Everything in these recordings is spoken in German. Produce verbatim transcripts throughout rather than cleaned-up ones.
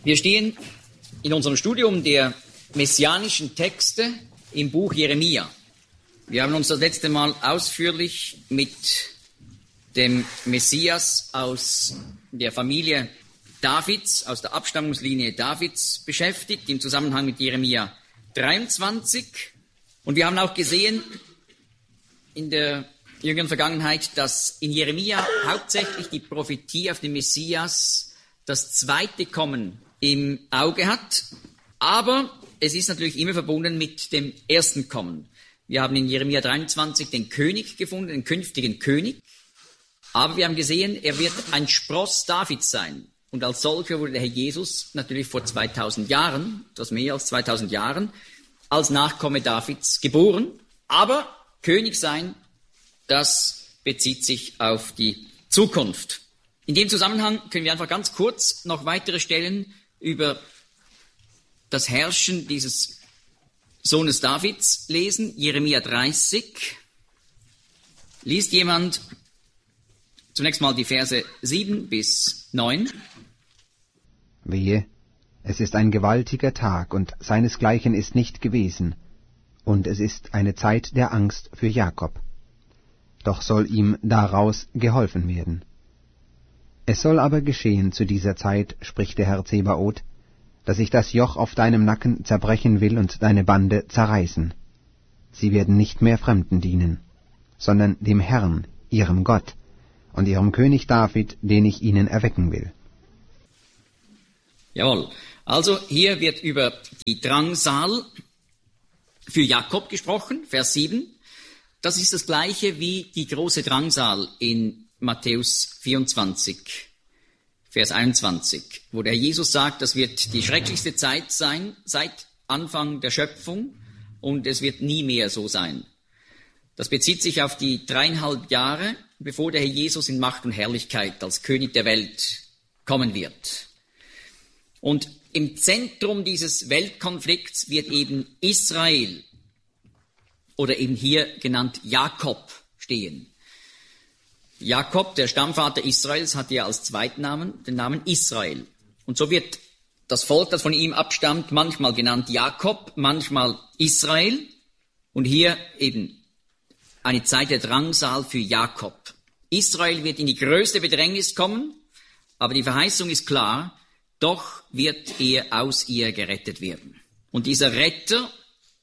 Wir stehen in unserem Studium der messianischen Texte im Buch Jeremia. Wir haben uns das letzte Mal ausführlich mit dem Messias aus der Familie Davids, aus der Abstammungslinie Davids beschäftigt, im Zusammenhang mit Jeremia dreiundzwanzig. Und wir haben auch gesehen in der jüngeren Vergangenheit, dass in Jeremia hauptsächlich die Prophetie auf den Messias das zweite Kommen im Auge hat. Aber es ist natürlich immer verbunden mit dem ersten Kommen. Wir haben in Jeremia dreiundzwanzig den König gefunden, den künftigen König. Aber wir haben gesehen, er wird ein Spross Davids sein. Und als solcher wurde der Herr Jesus natürlich vor zweitausend Jahren, etwas mehr als zweitausend Jahren, als Nachkomme Davids geboren. Aber König sein, das bezieht sich auf die Zukunft. In dem Zusammenhang können wir einfach ganz kurz noch weitere Stellen über das Herrschen dieses Sohnes Davids lesen. Jeremia dreißig. Liest jemand zunächst mal die Verse sieben bis neun. Wehe, es ist ein gewaltiger Tag, und seinesgleichen ist nicht gewesen, und es ist eine Zeit der Angst für Jakob. Doch soll ihm daraus geholfen werden. Es soll aber geschehen zu dieser Zeit, spricht der Herr Zebaoth, dass ich das Joch auf deinem Nacken zerbrechen will und deine Bande zerreißen. Sie werden nicht mehr Fremden dienen, sondern dem Herrn, ihrem Gott, und ihrem König David, den ich ihnen erwecken will. Jawohl. Also hier wird über die Drangsal für Jakob gesprochen, Vers sieben. Das ist das Gleiche wie die große Drangsal in Matthäus vierundzwanzig, Vers einundzwanzig, wo der Jesus sagt, das wird die schrecklichste Zeit sein seit Anfang der Schöpfung und es wird nie mehr so sein. Das bezieht sich auf die dreieinhalb Jahre, bevor der Herr Jesus in Macht und Herrlichkeit als König der Welt kommen wird. Und im Zentrum dieses Weltkonflikts wird eben Israel oder eben hier genannt Jakob stehen. Jakob, der Stammvater Israels, hat ja als Zweitnamen den Namen Israel. Und so wird das Volk, das von ihm abstammt, manchmal genannt Jakob, manchmal Israel. Und hier eben eine Zeit der Drangsal für Jakob. Israel wird in die größte Bedrängnis kommen, aber die Verheißung ist klar, doch wird er aus ihr gerettet werden. Und dieser Retter,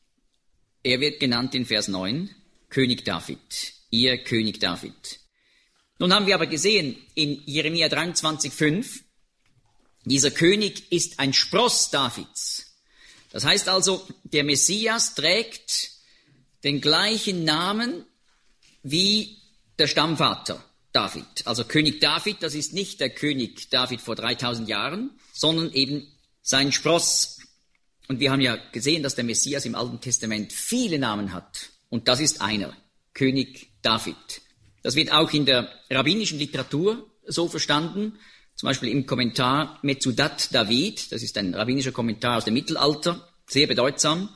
er wird genannt in Vers neun, König David, ihr König David. Nun haben wir aber gesehen in Jeremia dreiundzwanzig, fünf, dieser König ist ein Spross Davids. Das heißt also, der Messias trägt den gleichen Namen wie der Stammvater David. Also König David, das ist nicht der König David vor dreitausend Jahren, sondern eben sein Spross. Und wir haben ja gesehen, dass der Messias im Alten Testament viele Namen hat. Und das ist einer, König David. Das wird auch in der rabbinischen Literatur so verstanden, zum Beispiel im Kommentar Metzudat David, das ist ein rabbinischer Kommentar aus dem Mittelalter, sehr bedeutsam,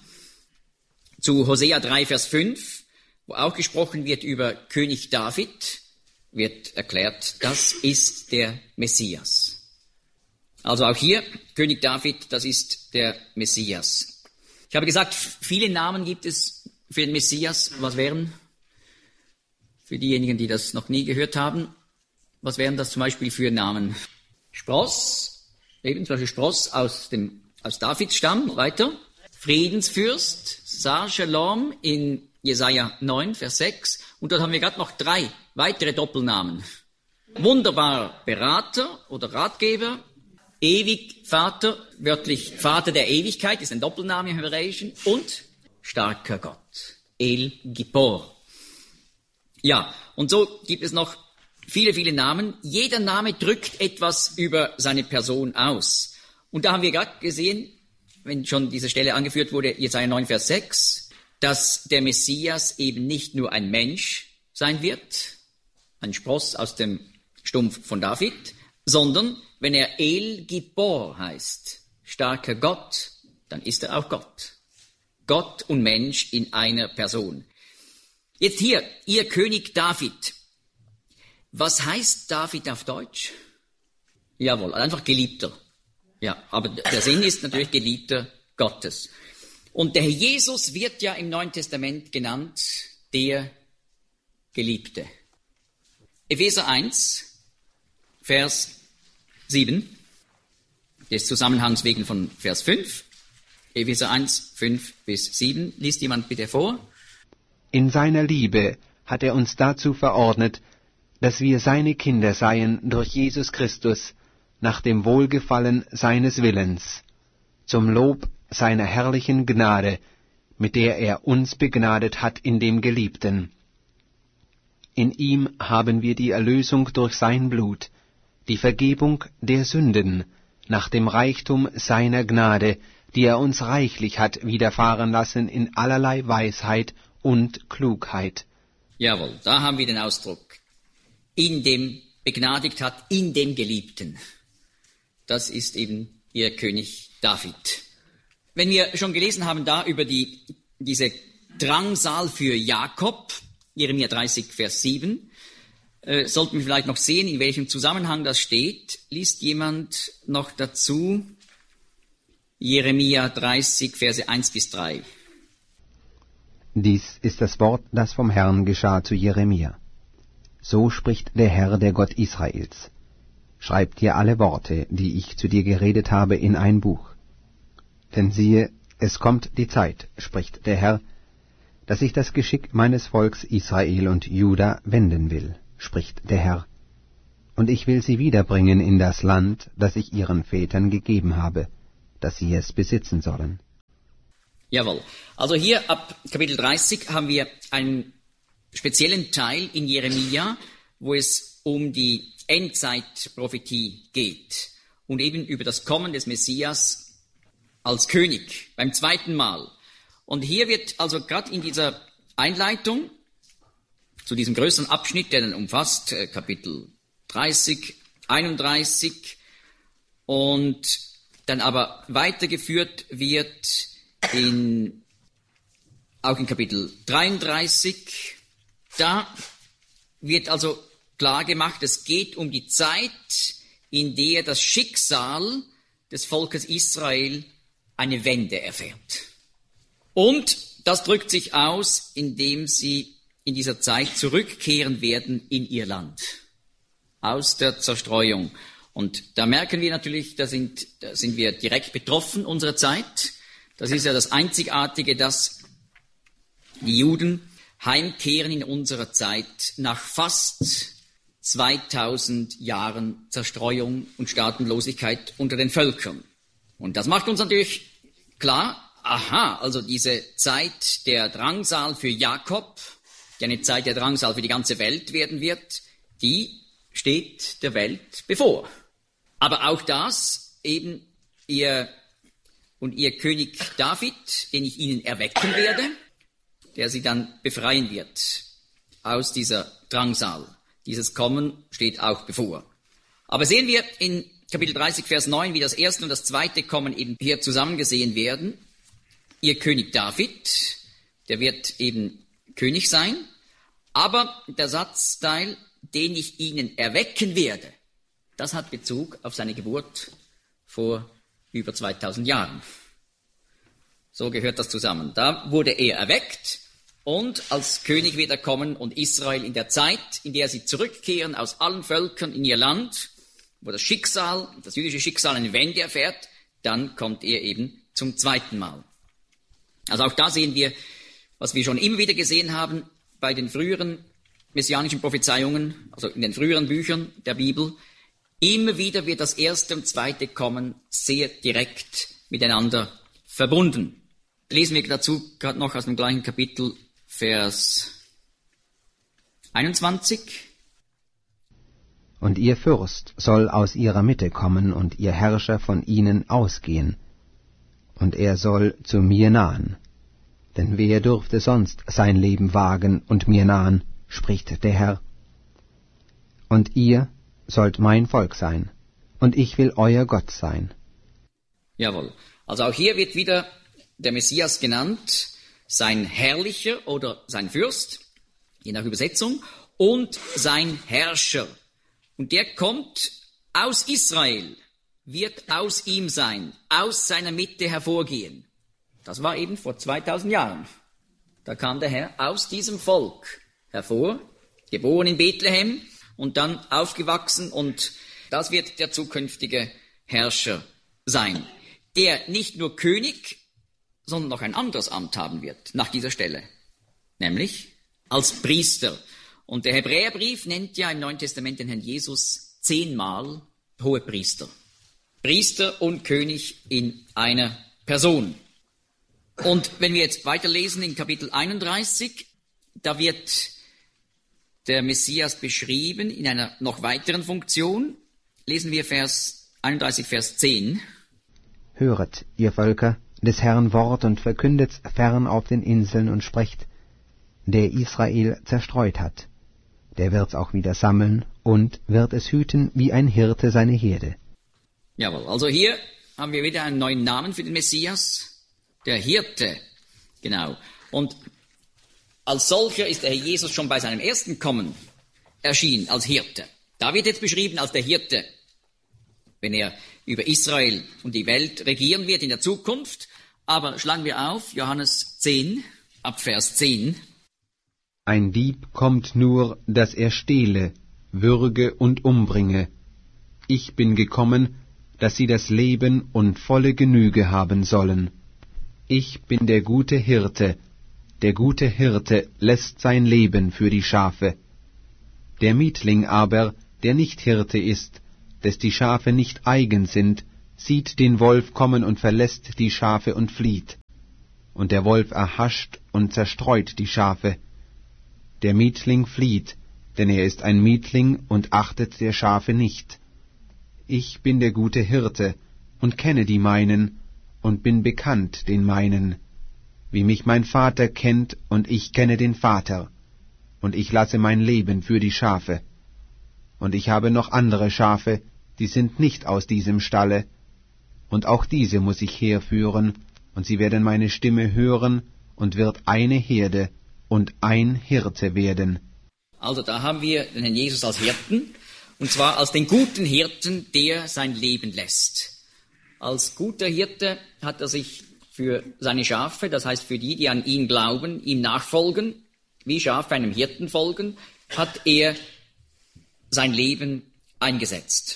zu Hosea drei, Vers fünf, wo auch gesprochen wird über König David, wird erklärt, das ist der Messias. Also auch hier, König David, das ist der Messias. Ich habe gesagt, viele Namen gibt es für den Messias. Was wären, für diejenigen, die das noch nie gehört haben, was wären das zum Beispiel für Namen? Spross, eben zum Beispiel Spross aus dem, aus Davids Stamm, weiter. Friedensfürst, Sar Shalom in Jesaja neun, Vers sechs. Und dort haben wir gerade noch drei weitere Doppelnamen. Wunderbar Berater oder Ratgeber, ewig Vater, wörtlich Vater der Ewigkeit, ist ein Doppelname im Hebräischen, und starker Gott, El Gibor. Ja, und so gibt es noch viele, viele Namen. Jeder Name drückt etwas über seine Person aus. Und da haben wir gerade gesehen, wenn schon diese Stelle angeführt wurde, Jesaja neun, Vers sechs, dass der Messias eben nicht nur ein Mensch sein wird, ein Spross aus dem Stumpf von David, sondern wenn er El Gibor heißt, starker Gott, dann ist er auch Gott. Gott und Mensch in einer Person. Jetzt hier, ihr König David. Was heißt David auf Deutsch? Jawohl, einfach Geliebter. Ja, aber der Sinn ist natürlich Geliebter Gottes. Und der Herr Jesus wird ja im Neuen Testament genannt, der Geliebte. Epheser eins, Vers sieben, des Zusammenhangs wegen von Vers fünf. Epheser eins, fünf bis sieben. Liest jemand bitte vor? In seiner Liebe hat er uns dazu verordnet, dass wir seine Kinder seien durch Jesus Christus nach dem Wohlgefallen seines Willens, zum Lob seiner herrlichen Gnade, mit der er uns begnadet hat in dem Geliebten. In ihm haben wir die Erlösung durch sein Blut, die Vergebung der Sünden, nach dem Reichtum seiner Gnade, die er uns reichlich hat widerfahren lassen in allerlei Weisheit und Klugheit. Jawohl, da haben wir den Ausdruck, in dem begnadigt hat, in dem Geliebten. Das ist eben ihr König David. Wenn wir schon gelesen haben da über die, diese Drangsal für Jakob, Jeremia dreißig, Vers sieben, äh, sollten wir vielleicht noch sehen, in welchem Zusammenhang das steht. Liest jemand noch dazu Jeremia dreißig, Verse eins bis drei. Dies ist das Wort, das vom Herrn geschah zu Jeremia. So spricht der Herr, der Gott Israels. Schreib dir alle Worte, die ich zu dir geredet habe, in ein Buch. Denn siehe, es kommt die Zeit, spricht der Herr, dass ich das Geschick meines Volks Israel und Juda wenden will, spricht der Herr. Und ich will sie wiederbringen in das Land, das ich ihren Vätern gegeben habe, dass sie es besitzen sollen. Jawohl. Also hier ab Kapitel dreißig haben wir einen speziellen Teil in Jeremia, wo es um die Endzeitprophetie geht und eben über das Kommen des Messias als König beim zweiten Mal. Und hier wird also gerade in dieser Einleitung zu diesem größeren Abschnitt, der dann umfasst äh, Kapitel dreißig, einunddreißig und dann aber weitergeführt wird in, auch in Kapitel dreiunddreißig, da wird also klar gemacht, es geht um die Zeit, in der das Schicksal des Volkes Israel eine Wende erfährt. Und das drückt sich aus, indem sie in dieser Zeit zurückkehren werden in ihr Land, aus der Zerstreuung. Und da merken wir natürlich, da sind, da sind wir direkt betroffen unserer Zeit. Das ist ja das Einzigartige, dass die Juden heimkehren in unserer Zeit nach fast zweitausend Jahren Zerstreuung und Staatenlosigkeit unter den Völkern. Und das macht uns natürlich klar, aha, also diese Zeit der Drangsal für Jakob, die eine Zeit der Drangsal für die ganze Welt werden wird, die steht der Welt bevor. Aber auch das, eben ihr und ihr König David, den ich ihnen erwecken werde, der sie dann befreien wird aus dieser Drangsal. Dieses Kommen steht auch bevor. Aber sehen wir in Kapitel dreißig, Vers neun, wie das erste und das zweite Kommen eben hier zusammengesehen werden. Ihr König David, der wird eben König sein, aber der Satzteil, den ich ihnen erwecken werde, das hat Bezug auf seine Geburt vor über zweitausend Jahren. So gehört das zusammen. Da wurde er erweckt und als König wird er kommen und Israel in der Zeit, in der sie zurückkehren aus allen Völkern in ihr Land, wo das Schicksal, das jüdische Schicksal eine Wende erfährt, dann kommt er eben zum zweiten Mal. Also auch da sehen wir, was wir schon immer wieder gesehen haben bei den früheren messianischen Prophezeiungen, also in den früheren Büchern der Bibel. Immer wieder wird das erste und zweite Kommen sehr direkt miteinander verbunden. Lesen wir dazu gerade noch aus dem gleichen Kapitel, Vers einundzwanzig. Und ihr Fürst soll aus ihrer Mitte kommen und ihr Herrscher von ihnen ausgehen. Und er soll zu mir nahen. Denn wer dürfte sonst sein Leben wagen und mir nahen, spricht der Herr. Und ihr sollt mein Volk sein, und ich will euer Gott sein. Jawohl. Also auch hier wird wieder der Messias genannt, sein Herrlicher oder sein Fürst, je nach Übersetzung, und sein Herrscher. Und der kommt aus Israel. wird aus ihm sein, aus seiner Mitte hervorgehen. Das war eben vor zweitausend Jahren. Da kam der Herr aus diesem Volk hervor, geboren in Bethlehem und dann aufgewachsen, und das wird der zukünftige Herrscher sein, der nicht nur König, sondern noch ein anderes Amt haben wird nach dieser Stelle, nämlich als Priester. Und der Hebräerbrief nennt ja im Neuen Testament den Herrn Jesus zehnmal Hohepriester. Priester und König in einer Person. Und wenn wir jetzt weiterlesen in Kapitel einunddreißig, da wird der Messias beschrieben in einer noch weiteren Funktion. Lesen wir Vers einunddreißig, Vers zehn. Höret, ihr Völker, des Herrn Wort und verkündet's fern auf den Inseln und sprecht, der Israel zerstreut hat, der wird's auch wieder sammeln und wird es hüten wie ein Hirte seine Herde. Jawohl, also hier haben wir wieder einen neuen Namen für den Messias, der Hirte, genau. Und als solcher ist der Herr Jesus schon bei seinem ersten Kommen erschienen, als Hirte. Da wird jetzt beschrieben als der Hirte, wenn er über Israel und die Welt regieren wird in der Zukunft. Aber schlagen wir auf, Johannes zehn, ab Vers zehn. Ein Dieb kommt nur, dass er stehle, würge und umbringe. Ich bin gekommen, dass sie das Leben und volle Genüge haben sollen. Ich bin der gute Hirte, der gute Hirte lässt sein Leben für die Schafe. Der Mietling aber, der nicht Hirte ist, des die Schafe nicht eigen sind, sieht den Wolf kommen und verlässt die Schafe und flieht. Und der Wolf erhascht und zerstreut die Schafe. Der Mietling flieht, denn er ist ein Mietling und achtet der Schafe nicht. Ich bin der gute Hirte und kenne die meinen und bin bekannt den meinen, wie mich mein Vater kennt und ich kenne den Vater, und ich lasse mein Leben für die Schafe. Und ich habe noch andere Schafe, die sind nicht aus diesem Stalle, und auch diese muss ich herführen, und sie werden meine Stimme hören, und wird eine Herde und ein Hirte werden. Also da haben wir den Herrn Jesus als Hirten, und zwar als den guten Hirten, der sein Leben lässt. Als guter Hirte hat er sich für seine Schafe, das heißt für die, die an ihn glauben, ihm nachfolgen, wie Schafe einem Hirten folgen, hat er sein Leben eingesetzt.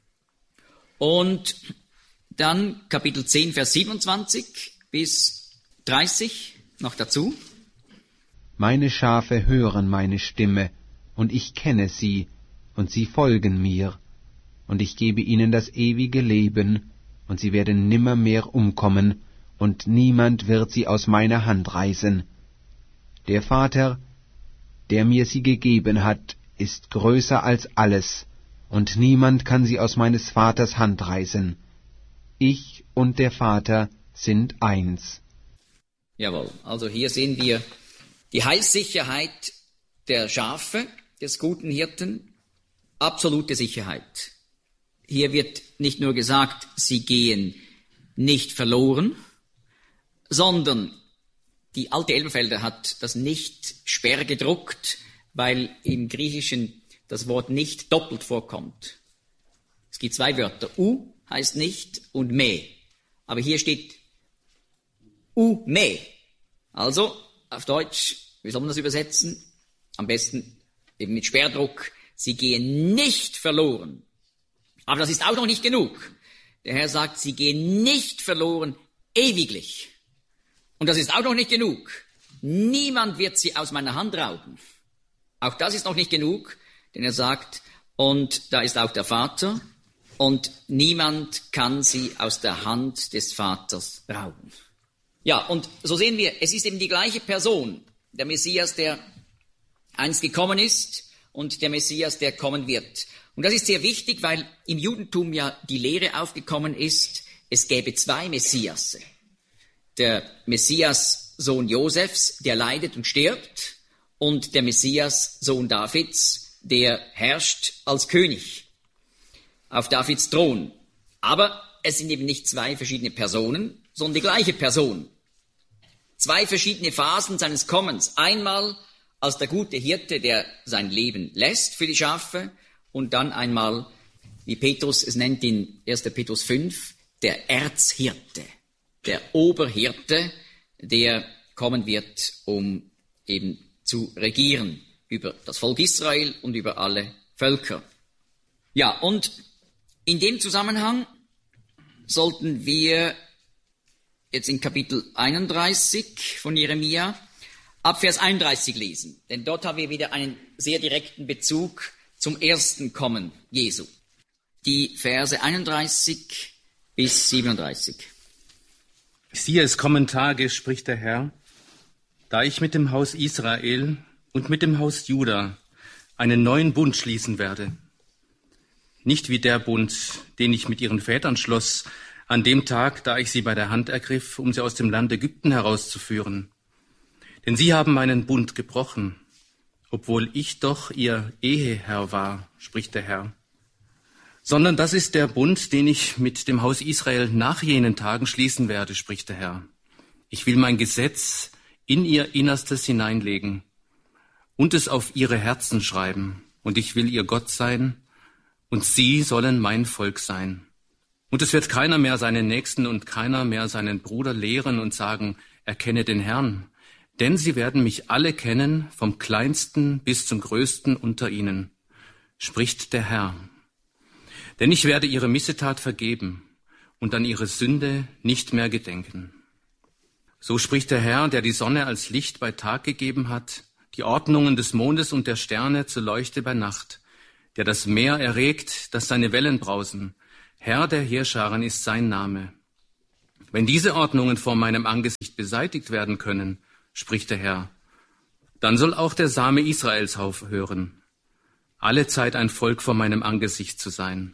Und dann Kapitel zehn, Vers siebenundzwanzig bis dreißig noch dazu. Meine Schafe hören meine Stimme, und ich kenne sie, und sie folgen mir, und ich gebe ihnen das ewige Leben, und sie werden nimmermehr umkommen, und niemand wird sie aus meiner Hand reißen. Der Vater, der mir sie gegeben hat, ist größer als alles, und niemand kann sie aus meines Vaters Hand reißen. Ich und der Vater sind eins. Jawohl, also hier sehen wir die Heilssicherheit der Schafe, des guten Hirten, absolute Sicherheit. Hier wird nicht nur gesagt, sie gehen nicht verloren, sondern die alte Elberfelder hat das nicht sperr gedruckt, weil im Griechischen das Wort nicht doppelt vorkommt. Es gibt zwei Wörter. U heißt nicht und me. Aber hier steht u me. Also auf Deutsch, wie soll man das übersetzen? Am besten eben mit Sperrdruck. Sie gehen nicht verloren. Aber das ist auch noch nicht genug. Der Herr sagt, sie gehen nicht verloren ewiglich. Und das ist auch noch nicht genug. Niemand wird sie aus meiner Hand rauben. Auch das ist noch nicht genug, denn er sagt, und da ist auch der Vater, und niemand kann sie aus der Hand des Vaters rauben. Ja, und so sehen wir, es ist eben die gleiche Person, der Messias, der einst gekommen ist, und der Messias, der kommen wird. Und das ist sehr wichtig, weil im Judentum ja die Lehre aufgekommen ist, es gäbe zwei Messiasse. Der Messias, Sohn Josefs, der leidet und stirbt, und der Messias, Sohn Davids, der herrscht als König auf Davids Thron. Aber es sind eben nicht zwei verschiedene Personen, sondern die gleiche Person. Zwei verschiedene Phasen seines Kommens. Einmal als der gute Hirte, der sein Leben lässt für die Schafe, und dann einmal wie Petrus es nennt in erster Petrus fünf, der Erzhirte, der Oberhirte, der kommen wird, um eben zu regieren über das Volk Israel und über alle Völker. Ja, und in dem Zusammenhang sollten wir jetzt in Kapitel einunddreißig von Jeremia ab Vers einunddreißig lesen, denn dort haben wir wieder einen sehr direkten Bezug zum ersten Kommen Jesu. Die Verse einunddreißig bis siebenunddreißig. Siehe, es kommen Tage, spricht der Herr, da ich mit dem Haus Israel und mit dem Haus Juda einen neuen Bund schließen werde. Nicht wie der Bund, den ich mit ihren Vätern schloss, an dem Tag, da ich sie bei der Hand ergriff, um sie aus dem Land Ägypten herauszuführen. Denn sie haben meinen Bund gebrochen, obwohl ich doch ihr Eheherr war, spricht der Herr. Sondern das ist der Bund, den ich mit dem Haus Israel nach jenen Tagen schließen werde, spricht der Herr. Ich will mein Gesetz in ihr Innerstes hineinlegen und es auf ihre Herzen schreiben. Und ich will ihr Gott sein, und sie sollen mein Volk sein. Und es wird keiner mehr seinen Nächsten und keiner mehr seinen Bruder lehren und sagen, erkenne den Herrn. Denn sie werden mich alle kennen, vom Kleinsten bis zum Größten unter ihnen, spricht der Herr. Denn ich werde ihre Missetat vergeben und an ihre Sünde nicht mehr gedenken. So spricht der Herr, der die Sonne als Licht bei Tag gegeben hat, die Ordnungen des Mondes und der Sterne zur Leuchte bei Nacht, der das Meer erregt, dass seine Wellen brausen. Herr der Heerscharen ist sein Name. Wenn diese Ordnungen vor meinem Angesicht beseitigt werden können, spricht der Herr, dann soll auch der Same Israels aufhören, alle Zeit ein Volk vor meinem Angesicht zu sein.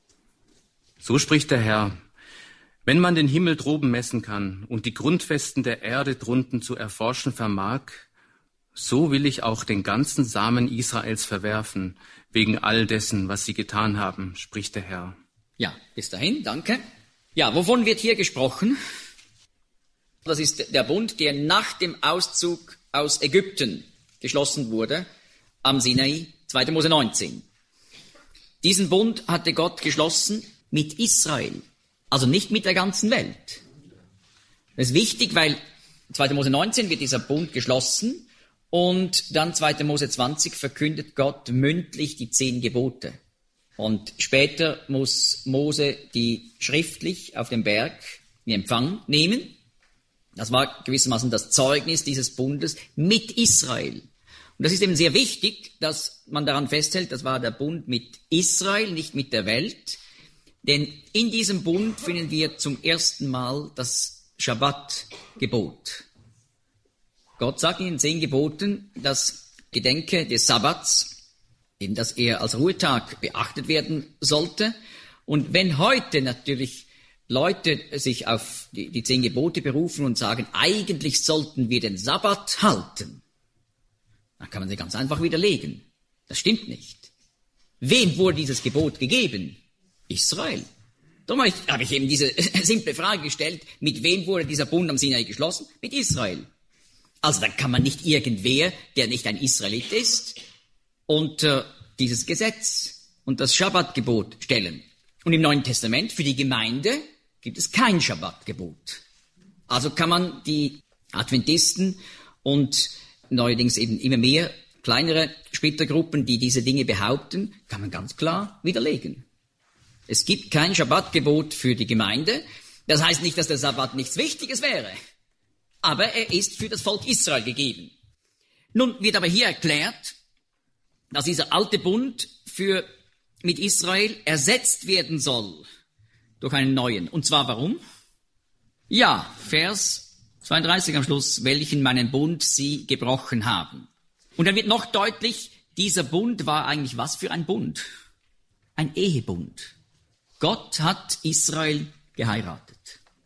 So spricht der Herr, wenn man den Himmel droben messen kann und die Grundfesten der Erde drunten zu erforschen vermag, so will ich auch den ganzen Samen Israels verwerfen, wegen all dessen, was sie getan haben, spricht der Herr. Ja, bis dahin, danke. Ja, wovon wird hier gesprochen? Das ist der Bund, der nach dem Auszug aus Ägypten geschlossen wurde, am Sinai, zweiter Mose neunzehn. Diesen Bund hatte Gott geschlossen mit Israel, also nicht mit der ganzen Welt. Das ist wichtig, weil zweiter Mose neunzehn wird dieser Bund geschlossen und dann zweiter Mose zwanzig verkündet Gott mündlich die zehn Gebote. Und später muss Mose die schriftlich auf dem Berg in Empfang nehmen. Das war gewissermaßen das Zeugnis dieses Bundes mit Israel. Und das ist eben sehr wichtig, dass man daran festhält, das war der Bund mit Israel, nicht mit der Welt. Denn in diesem Bund finden wir zum ersten Mal das Schabbat-Gebot. Gott sagt in den zehn Geboten, das Gedenke des Sabbats, eben dass er als Ruhetag beachtet werden sollte. Und wenn heute natürlich Leute sich auf die, die zehn Gebote berufen und sagen, eigentlich sollten wir den Sabbat halten, dann kann man sie ganz einfach widerlegen. Das stimmt nicht. Wem wurde dieses Gebot gegeben? Israel. Darum habe ich eben diese simple Frage gestellt, mit wem wurde dieser Bund am Sinai geschlossen? Mit Israel. Also dann kann man nicht irgendwer, der nicht ein Israelit ist, unter dieses Gesetz und das Schabbatgebot stellen. Und im Neuen Testament für die Gemeinde gibt es kein Schabbatgebot. Also kann man die Adventisten und neuerdings eben immer mehr kleinere Splittergruppen, die diese Dinge behaupten, kann man ganz klar widerlegen. Es gibt kein Schabbatgebot für die Gemeinde. Das heißt nicht, dass der Sabbat nichts Wichtiges wäre. Aber er ist für das Volk Israel gegeben. Nun wird aber hier erklärt, dass dieser alte Bund für, mit Israel ersetzt werden soll durch einen neuen. Und zwar warum? Ja, Vers zweiunddreißig am Schluss, welchen meinen Bund sie gebrochen haben. Und dann wird noch deutlich, dieser Bund war eigentlich was für ein Bund? Ein Ehebund. Gott hat Israel geheiratet.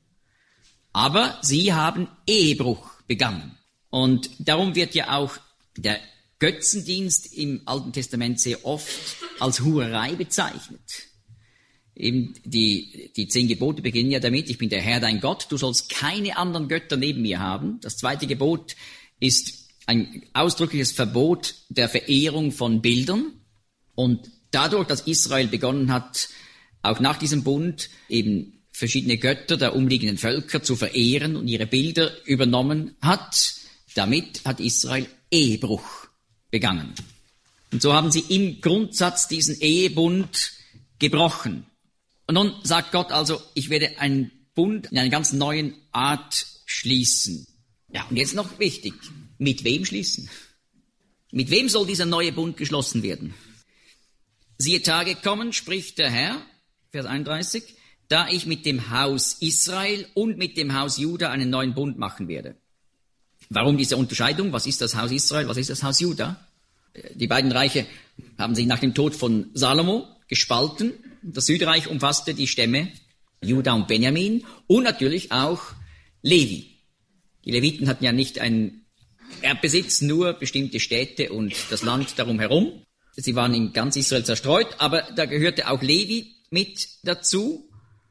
Aber sie haben Ehebruch begangen. Und darum wird ja auch der Götzendienst im Alten Testament sehr oft als Hurerei bezeichnet. Eben die, die zehn Gebote beginnen ja damit, ich bin der Herr dein Gott, du sollst keine anderen Götter neben mir haben. Das zweite Gebot ist ein ausdrückliches Verbot der Verehrung von Bildern. Und dadurch, dass Israel begonnen hat, auch nach diesem Bund eben verschiedene Götter der umliegenden Völker zu verehren und ihre Bilder übernommen hat, damit hat Israel Ehebruch begangen. Und so haben sie im Grundsatz diesen Ehebund gebrochen. Und nun sagt Gott also, ich werde einen Bund in einer ganz neuen Art schließen. Ja, und jetzt noch wichtig, mit wem schließen? Mit wem soll dieser neue Bund geschlossen werden? Siehe, Tage kommen, spricht der Herr, Vers einunddreißig, da ich mit dem Haus Israel und mit dem Haus Juda einen neuen Bund machen werde. Warum diese Unterscheidung? Was ist das Haus Israel? Was ist das Haus Juda? Die beiden Reiche haben sich nach dem Tod von Salomo gespalten. Das Südreich umfasste die Stämme Juda und Benjamin und natürlich auch Levi. Die Leviten hatten ja nicht einen Erbbesitz, nur bestimmte Städte und das Land darum herum. Sie waren in ganz Israel zerstreut, aber da gehörte auch Levi mit dazu.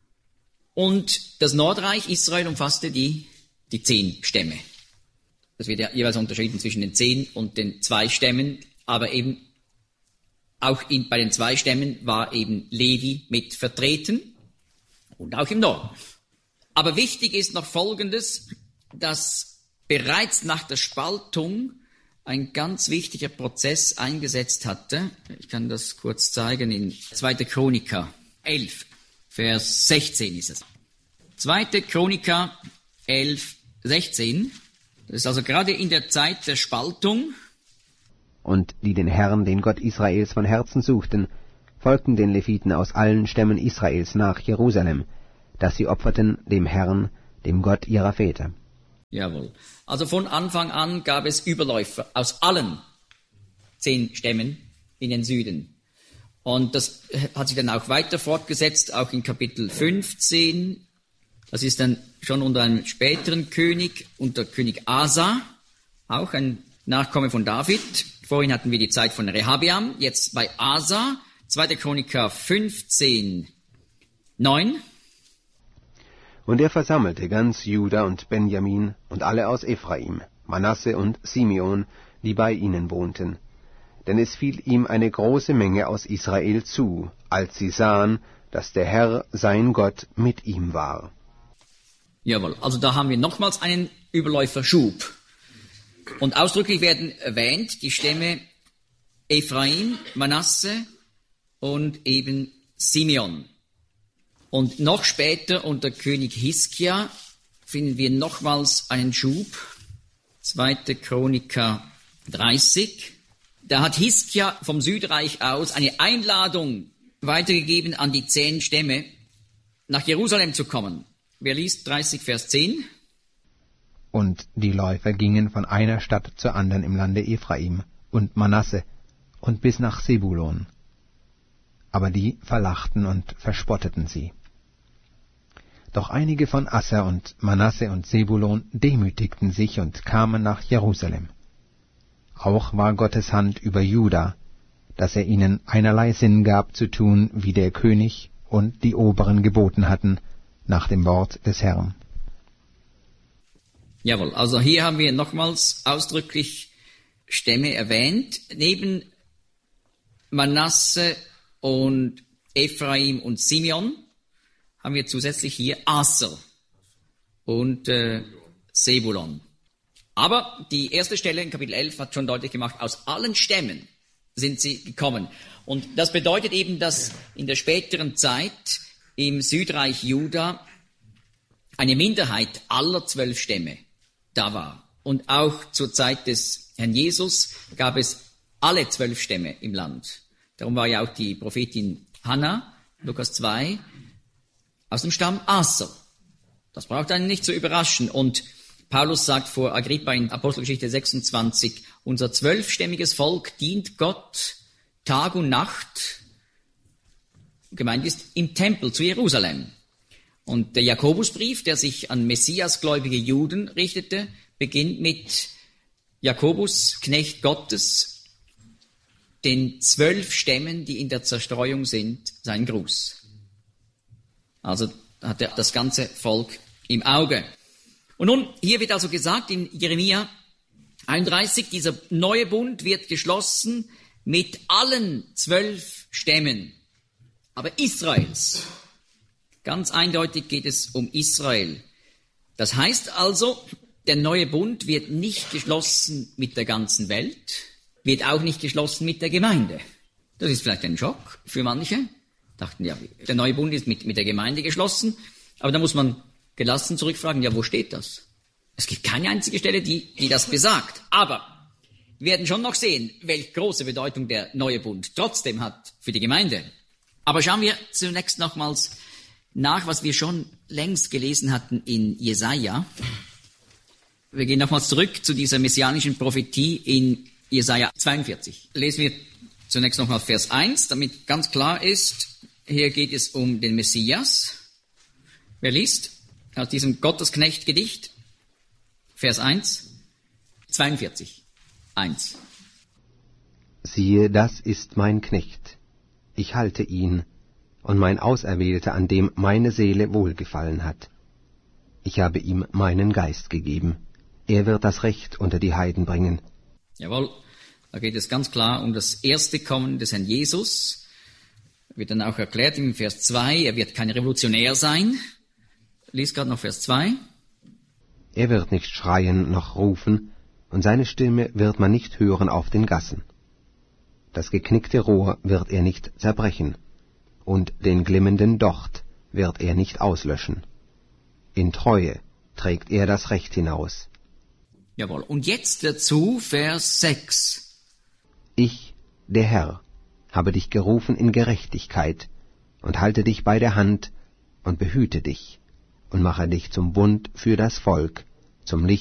Und das Nordreich Israel umfasste die, die zehn Stämme. Das wird ja jeweils unterschieden zwischen den zehn und den zwei Stämmen, aber eben auch in, bei den zwei Stämmen war eben Levi mit vertreten und auch im Norden. Aber wichtig ist noch Folgendes, dass bereits nach der Spaltung ein ganz wichtiger Prozess eingesetzt hatte. Ich kann das kurz zeigen in zweiter Chroniker elf, Vers sechzehn ist es. zweiter Chroniker elf, sechzehn. Das ist also gerade in der Zeit der Spaltung. Und die den Herrn, den Gott Israels, von Herzen suchten, folgten den Leviten aus allen Stämmen Israels nach Jerusalem, dass sie opferten dem Herrn, dem Gott ihrer Väter. Jawohl. Also von Anfang an gab es Überläufer aus allen zehn Stämmen in den Süden. Und das hat sich dann auch weiter fortgesetzt, auch in Kapitel fünfzehn. Das ist dann schon unter einem späteren König, unter König Asa, auch ein Nachkomme von David. Vorhin hatten wir die Zeit von Rehabeam, jetzt bei Asa, zweiter Chroniker fünfzehn, neun. Und er versammelte ganz Juda und Benjamin und alle aus Ephraim, Manasse und Simeon, die bei ihnen wohnten. Denn es fiel ihm eine große Menge aus Israel zu, als sie sahen, dass der Herr, sein Gott, mit ihm war. Jawohl, also da haben wir nochmals einen Überläuferschub. Und ausdrücklich werden erwähnt die Stämme Ephraim, Manasse und eben Simeon. Und noch später unter König Hiskia finden wir nochmals einen Schub. zweiter Chroniker dreißig. Da hat Hiskia vom Südreich aus eine Einladung weitergegeben an die zehn Stämme, nach Jerusalem zu kommen. Wer liest dreißig, Vers zehn? Und die Läufer gingen von einer Stadt zur anderen im Lande Ephraim und Manasse und bis nach Sebulon. Aber die verlachten und verspotteten sie. Doch einige von Asser und Manasse und Sebulon demütigten sich und kamen nach Jerusalem. Auch war Gottes Hand über Juda, dass er ihnen einerlei Sinn gab zu tun, wie der König und die Oberen geboten hatten, nach dem Wort des Herrn. Jawohl, also hier haben wir nochmals ausdrücklich Stämme erwähnt. Neben Manasse und Ephraim und Simeon haben wir zusätzlich hier Aser und äh, Sebulon. Aber die erste Stelle in Kapitel elf hat schon deutlich gemacht, aus allen Stämmen sind sie gekommen. Und das bedeutet eben, dass in der späteren Zeit im Südreich Juda eine Minderheit aller zwölf Stämme da war. Und auch zur Zeit des Herrn Jesus gab es alle zwölf Stämme im Land. Darum war ja auch die Prophetin Hannah, Lukas zwei, aus dem Stamm Aser. Das braucht einen nicht zu überraschen. Und Paulus sagt vor Agrippa in Apostelgeschichte sechsundzwanzig, unser zwölfstämmiges Volk dient Gott Tag und Nacht, gemeint ist im Tempel zu Jerusalem. Und der Jakobusbrief, der sich an Messiasgläubige Juden richtete, beginnt mit Jakobus, Knecht Gottes, den zwölf Stämmen, die in der Zerstreuung sind, sein Gruß. Also hat er das ganze Volk im Auge. Und nun, hier wird also gesagt in Jeremia einunddreißig, dieser neue Bund wird geschlossen mit allen zwölf Stämmen, aber Israels. Ganz eindeutig geht es um Israel. Das heißt also, der neue Bund wird nicht geschlossen mit der ganzen Welt, wird auch nicht geschlossen mit der Gemeinde. Das ist vielleicht ein Schock für manche. Dachten, ja, der neue Bund ist mit, mit der Gemeinde geschlossen, aber da muss man gelassen zurückfragen, ja, wo steht das? Es gibt keine einzige Stelle, die, die das besagt. Aber wir werden schon noch sehen, welche große Bedeutung der neue Bund trotzdem hat für die Gemeinde. Aber schauen wir zunächst nochmals nach, was wir schon längst gelesen hatten in Jesaja. Wir gehen nochmals zurück zu dieser messianischen Prophetie in Jesaja zweiundvierzig. Lesen wir zunächst nochmal Vers eins, damit ganz klar ist, hier geht es um den Messias. Wer liest aus diesem Gottesknecht-Gedicht? Vers eins, zweiundvierzig, eins. Siehe, das ist mein Knecht. Ich halte ihn, und mein Auserwählter, an dem meine Seele wohlgefallen hat. Ich habe ihm meinen Geist gegeben. Er wird das Recht unter die Heiden bringen. Jawohl, da geht es ganz klar um das erste Kommen des Herrn Jesus. Wird dann auch erklärt im Vers zwei, er wird kein Revolutionär sein. Lies gerade noch Vers zwei. Er wird nicht schreien noch rufen, und seine Stimme wird man nicht hören auf den Gassen. Das geknickte Rohr wird er nicht zerbrechen, und den glimmenden Docht wird er nicht auslöschen. In Treue trägt er das Recht hinaus. Jawohl, und jetzt dazu Vers sechs. Ich, der Herr, habe dich gerufen in Gerechtigkeit und halte dich bei der Hand und behüte dich und mache dich zum Bund für das Volk, zum Licht